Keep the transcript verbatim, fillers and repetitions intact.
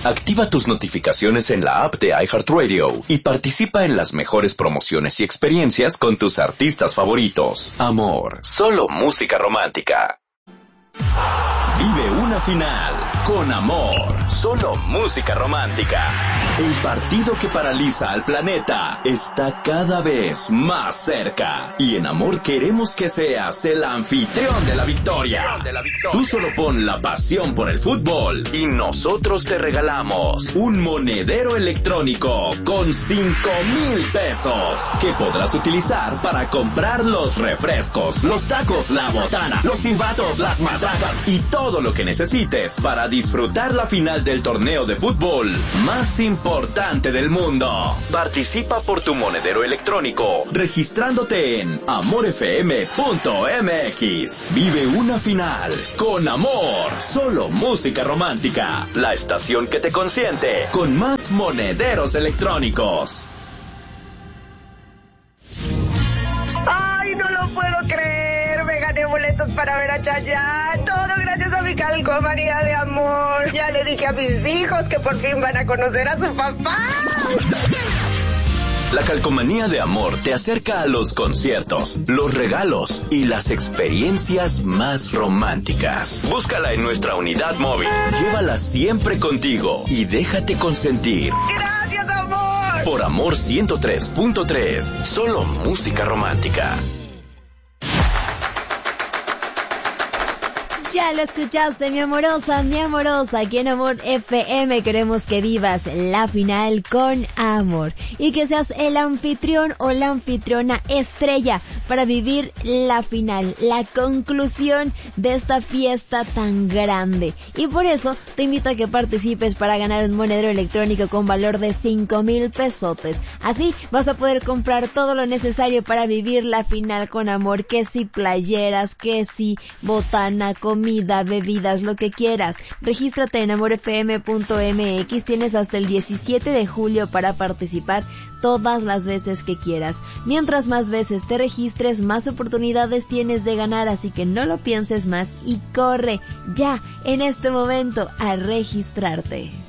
Activa tus notificaciones en la app de iHeartRadio y participa en las mejores promociones y experiencias con tus artistas favoritos. Amor, solo música romántica. Vive una final con Amor, solo música romántica. El partido que paraliza al planeta está cada vez más cerca. Y en Amor queremos que seas el anfitrión de la victoria. Tú solo pon la pasión por el fútbol y nosotros te regalamos un monedero electrónico con cinco mil pesos que podrás utilizar para comprar los refrescos, los tacos, la botana, los silbatos, las matracas y todo lo que necesites para disfrutar la final del torneo de fútbol más importante del mundo. Participa por tu monedero electrónico registrándote en amor f m punto m x. Vive una final con Amor, solo música romántica. La estación que te consiente con más monederos electrónicos. ¡Ay, no lo puedo creer! Me gané boletos para ver a Chayanne. Todo gracias a mi calcomanía de Amor. Ya le dije a mis hijos que por fin van a conocer a su papá. La calcomanía de Amor te acerca a los conciertos, los regalos y las experiencias más románticas. Búscala en nuestra unidad móvil. Llévala siempre contigo y déjate consentir. ¡Gracias, Amor! Por Amor ciento tres punto tres, solo música romántica. Ya lo escuchaste, mi amorosa, mi amorosa. Aquí en Amor F M queremos que vivas la final con Amor y que seas el anfitrión o la anfitriona estrella para vivir la final, la conclusión de esta fiesta tan grande. Y por eso te invito a que participes para ganar un monedero electrónico con valor de cinco mil pesotes. Así vas a poder comprar todo lo necesario para vivir la final con Amor, que si playeras, que si botana, comida, bebidas, lo que quieras. Regístrate en amor f m punto m x. Tienes hasta el diecisiete de julio para participar todas las veces que quieras. Mientras más veces te registres, más oportunidades tienes de ganar, así que no lo pienses más y corre ya en este momento a registrarte.